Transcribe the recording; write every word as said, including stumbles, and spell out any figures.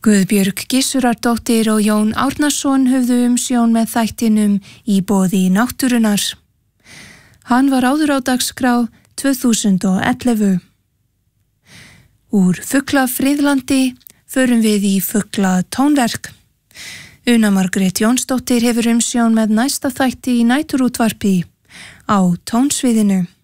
Guðbjörg Gissurardóttir og Jón Árnason höfðu umsjón með þættinum Í boði náttúrunnar. Hann var áður á dagskrá tvö þúsund og ellefu. Úr fuglafriðlandi förum við í fugla tónverk. Una Margrét Jónsdóttir hefur umsjón með næsta þætti í næturútvarpi á tónsviðinu.